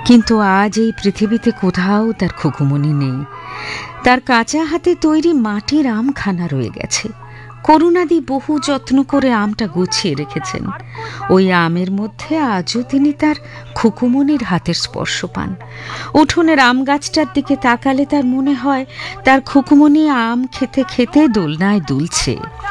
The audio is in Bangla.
কিন্তু আজ এই পৃথিবীতে কোথাও তার খুকুমনি নেই। তার কাঁচা হাতে তৈরি মাটির আমখানা রয়ে গেছে। করুণাদি বহু যত্ন করে আমটা গুছিয়ে রেখেছেন। ওই আমের মধ্যে আজও তিনি তার খুকুমনির হাতের স্পর্শ পান। উঠোনের আম গাছটার দিকে তাকালে তার মনে হয় তার খুকুমনি আম খেতে খেতে দোলনায় দুলছে।